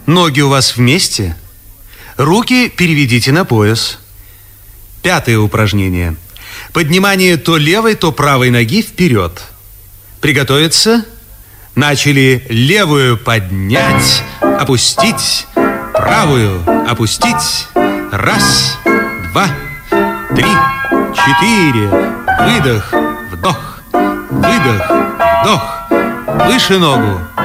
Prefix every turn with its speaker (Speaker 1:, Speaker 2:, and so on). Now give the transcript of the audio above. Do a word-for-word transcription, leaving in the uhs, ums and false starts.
Speaker 1: Ноги у вас вместе. Руки переведите на пояс. Пятое упражнение. Поднимание то левой, то правой ноги вперед. Приготовиться. Начали. Левую поднять, опустить. Правую опустить. Раз, два, три, четыре. Выдох, вдох. Выдох, вдох. Выше ногу.